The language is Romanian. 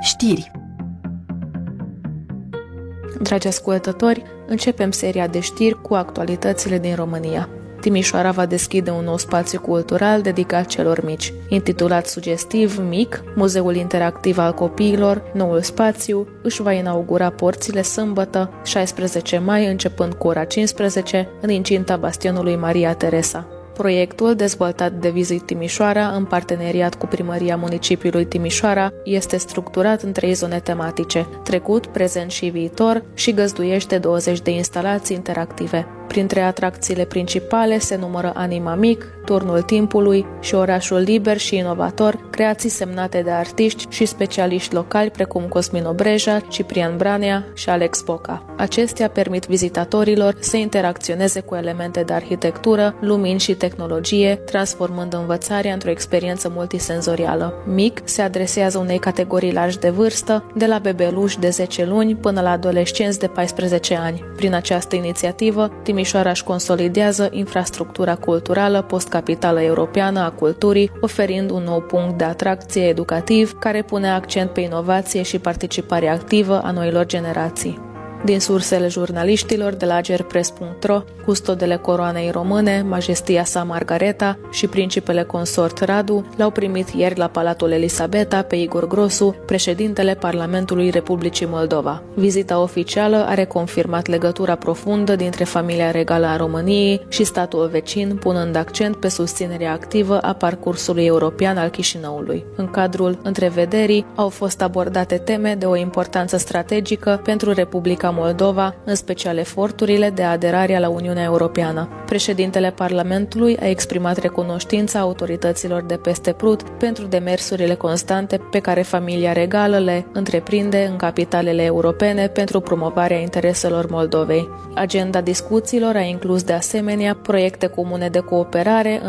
Știri. Dragi ascultători, începem seria de știri cu actualitățile din România. Timișoara va deschide un nou spațiu cultural dedicat celor mici. Intitulat sugestiv MIC, Muzeul Interactiv al Copiilor, noul spațiu își va inaugura porțile sâmbătă, 16 mai, începând cu ora 15, în incinta bastionului Maria Teresa. Proiectul, dezvoltat de Visit Timișoara în parteneriat cu Primăria Municipiului Timișoara, este structurat în 3 zone tematice: trecut, prezent și viitor, și găzduiește 20 de instalații interactive. Printre atracțiile principale se numără Anima Mic, Turnul Timpului și Orașul Liber și Inovator, creații semnate de artiști și specialiști locali precum Cosmin Obreja, Ciprian Branea și Alex Boca. Acestea permit vizitatorilor să interacționeze cu elemente de arhitectură, lumini și tehnologie, transformând învățarea într-o experiență multisenzorială. MIC se adresează unei categorii largi de vârstă, de la bebeluși de 10 luni până la adolescenți de 14 ani. Prin această inițiativă, Timișoara își consolidează infrastructura culturală post-capitală europeană a culturii, oferind un nou punct de atracție educativ care pune accent pe inovație și participare activă a noilor generații. Din sursele jurnaliștilor de la agerpress.ro, custodele coroanei române, Majestia sa Margareta și principele consort Radu l-au primit ieri la Palatul Elisabeta pe Igor Grosu, președintele Parlamentului Republicii Moldova. Vizita oficială a reconfirmat legătura profundă dintre familia regală a României și statul vecin, punând accent pe susținerea activă a parcursului european al Chișinăului. În cadrul întrevederii au fost abordate teme de o importanță strategică pentru Republica Moldova, în special eforturile de aderare la Uniunea Europeană. Președintele Parlamentului a exprimat recunoștința autorităților de peste Prut pentru demersurile constante pe care familia regală le întreprinde în capitalele europene pentru promovarea intereselor Moldovei. Agenda discuțiilor a inclus de asemenea proiecte comune de cooperare